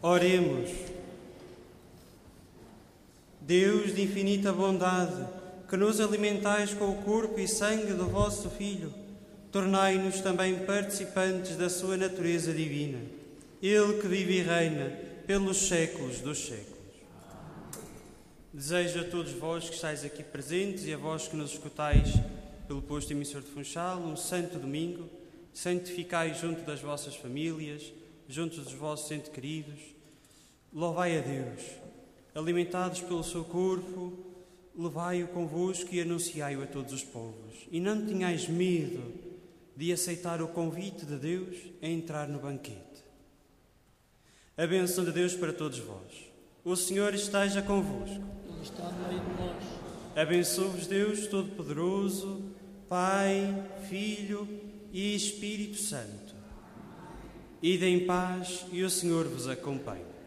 Oremos. Deus de infinita bondade, que nos alimentais com o corpo e sangue do vosso Filho, tornai-nos também participantes da sua natureza divina. Ele que vive e reina pelos séculos dos séculos. Desejo a todos vós que estáis aqui presentes e a vós que nos escutais pelo posto emissor de Funchal, um santo domingo. Santificai junto das vossas famílias, junto dos vossos entes queridos. Louvai a Deus. Alimentados pelo seu corpo, levai-o convosco e anunciai-o a todos os povos. E não tenhais medo de aceitar o convite de Deus a entrar no banquete. A bênção de Deus para todos vós. O Senhor esteja convosco. Ele está no meio de nós. Abençoe-vos Deus Todo-Poderoso, Pai, Filho e Espírito Santo. Ide em paz e o Senhor vos acompanhe.